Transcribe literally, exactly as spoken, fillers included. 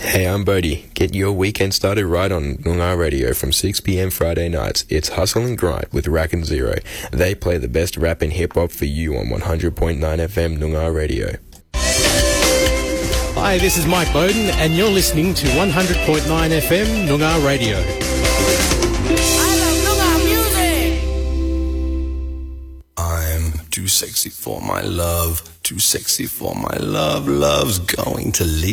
Hey, I'm Bodie. Get your weekend started right on Noongar Radio from six p.m. Friday nights. It's Hustle and Grind with Rack and Zero. They play the best rap and hip-hop for you on one hundred point nine F M Noongar Radio. Hi, this is Mike Bowden, and you're listening to one hundred point nine F M Noongar Radio. I love Noongar music! I'm too sexy for my love, too sexy for my love, love's going to leave.